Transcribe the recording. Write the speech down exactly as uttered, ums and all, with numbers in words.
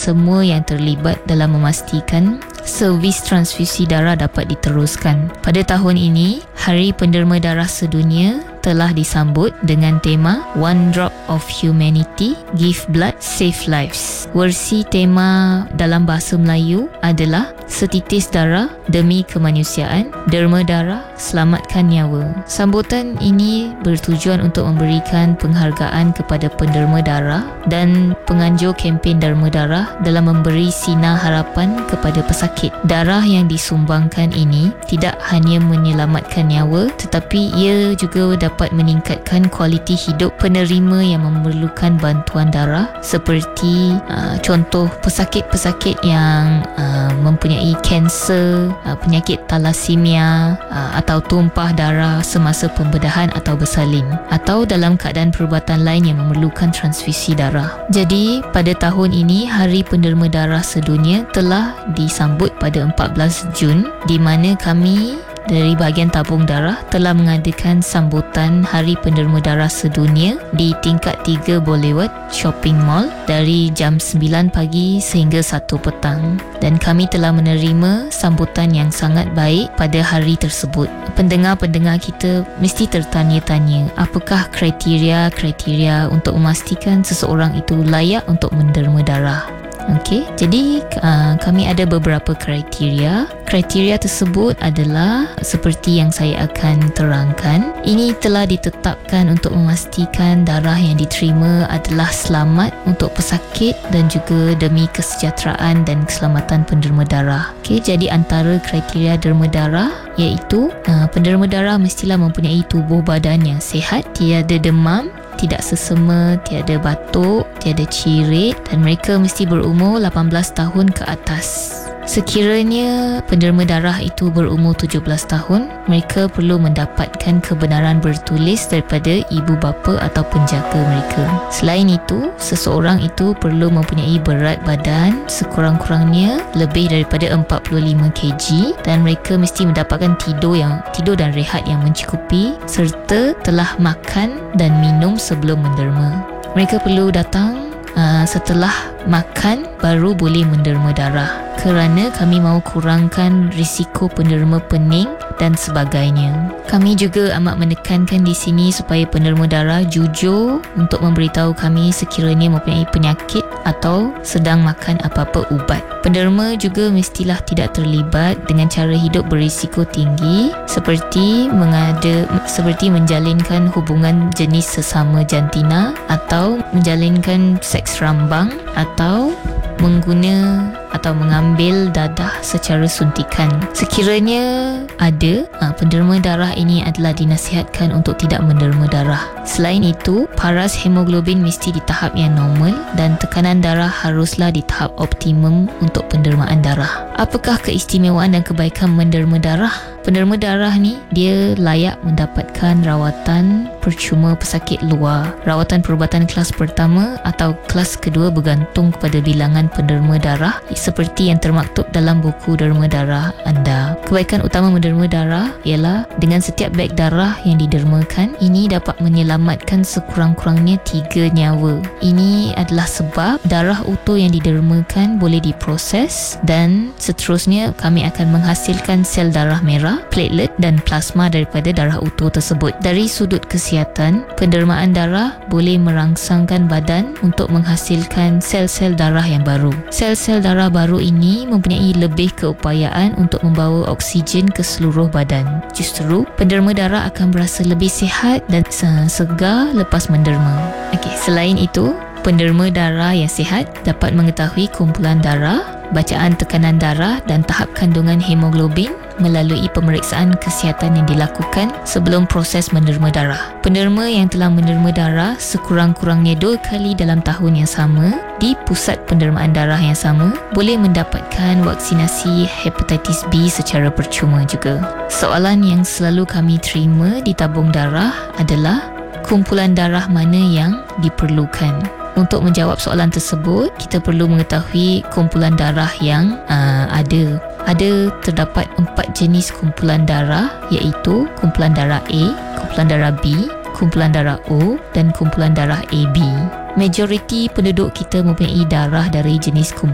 semua yang terlibat dalam memastikan servis transfusi darah dapat diteruskan. Pada tahun ini, Hari Penderma Darah Sedunia telah disambut dengan tema One Drop of Humanity, Give Blood, Save Lives. Versi tema dalam bahasa Melayu adalah Setitis darah demi kemanusiaan, derma darah selamatkan nyawa. Sambutan ini bertujuan untuk memberikan penghargaan kepada penderma darah dan penganjur kempen derma darah dalam memberi sinar harapan kepada pesakit. Darah yang disumbangkan ini tidak hanya menyelamatkan nyawa, tetapi ia juga dapat meningkatkan kualiti hidup penerima yang memerlukan bantuan darah, seperti uh, contoh pesakit-pesakit yang uh, mempunyai kanser, uh, penyakit thalassemia uh, atau tumpah darah semasa pembedahan atau bersalin, atau dalam keadaan perubatan lain yang memerlukan transfusi darah. Jadi pada tahun ini Hari Penderma Darah Sedunia telah disambut pada empat belas Jun, di mana kami dari bahagian tabung darah telah mengadakan sambutan Hari Penderma Darah Sedunia di tingkat tiga Boulevard Shopping Mall dari jam sembilan pagi sehingga satu petang, dan kami telah menerima sambutan yang sangat baik pada hari tersebut. Pendengar-pendengar kita mesti tertanya-tanya, apakah kriteria-kriteria untuk memastikan seseorang itu layak untuk menderma darah? Okey, jadi uh, kami ada beberapa kriteria. Kriteria tersebut adalah seperti yang saya akan terangkan. Ini telah ditetapkan untuk memastikan darah yang diterima adalah selamat untuk pesakit dan juga demi kesejahteraan dan keselamatan penderma darah. Okey, jadi antara kriteria derma darah iaitu uh, penderma darah mestilah mempunyai tubuh badan yang sihat, tiada demam, tidak sesama, tiada batuk, tiada cirit, dan mereka mesti berumur lapan belas tahun ke atas. Sekiranya penderma darah itu berumur tujuh belas tahun, mereka perlu mendapatkan kebenaran bertulis daripada ibu bapa atau penjaga mereka. Selain itu, seseorang itu perlu mempunyai berat badan sekurang-kurangnya lebih daripada empat puluh lima kilogram, dan mereka mesti mendapatkan tidur yang tidur dan rehat yang mencukupi, serta telah makan dan minum sebelum menderma. Mereka perlu datang uh, setelah makan baru boleh menderma darah, kerana kami mahu kurangkan risiko penderma pening dan sebagainya. Kami juga amat menekankan di sini supaya penderma darah jujur untuk memberitahu kami sekiranya mempunyai penyakit atau sedang makan apa-apa ubat. Penderma juga mestilah tidak terlibat dengan cara hidup berisiko tinggi, seperti mengada seperti menjalinkan hubungan jenis sesama jantina, atau menjalinkan seks rambang, atau mengguna atau mengambil dadah secara suntikan. Sekiranya ada, ha, penderma darah ini adalah dinasihatkan untuk tidak menderma darah. Selain itu, paras hemoglobin mesti di tahap yang normal dan tekanan darah haruslah di tahap optimum untuk pendermaan darah. Apakah keistimewaan dan kebaikan menderma darah? Penderma darah ni dia layak mendapatkan rawatan percuma pesakit luar. Rawatan perubatan kelas pertama atau kelas kedua bergantung kepada bilangan penderma darah seperti yang termaktub dalam buku derma darah anda. Kebaikan utama menderma darah ialah dengan setiap beg darah yang didermakan, ini dapat menyelamatkan sekurang-kurangnya tiga nyawa. Ini adalah sebab darah utuh yang didermakan boleh diproses, dan seterusnya kami akan menghasilkan sel darah merah, platelet dan plasma daripada darah utuh tersebut. Dari sudut kesihatan, pendermaan darah boleh merangsangkan badan untuk menghasilkan sel-sel darah yang baru. Sel-sel darah baru ini mempunyai lebih keupayaan untuk membawa oksigen ke seluruh badan. Justru, penderma darah akan berasa lebih sihat dan segar lepas menderma. Okey, selain itu, penderma darah yang sihat dapat mengetahui kumpulan darah, bacaan tekanan darah dan tahap kandungan hemoglobin melalui pemeriksaan kesihatan yang dilakukan sebelum proses menderma darah. Penderma yang telah menderma darah sekurang-kurangnya dua kali dalam tahun yang sama di pusat pendermaan darah yang sama boleh mendapatkan vaksinasi hepatitis B secara percuma juga. Soalan yang selalu kami terima di tabung darah adalah kumpulan darah mana yang diperlukan. Untuk menjawab soalan tersebut, kita perlu mengetahui kumpulan darah yang uh, ada. Ada terdapat empat jenis kumpulan darah, iaitu kumpulan darah A, kumpulan darah B, kumpulan darah O dan kumpulan darah A B. Majoriti penduduk kita mempunyai darah dari jenis kumpulan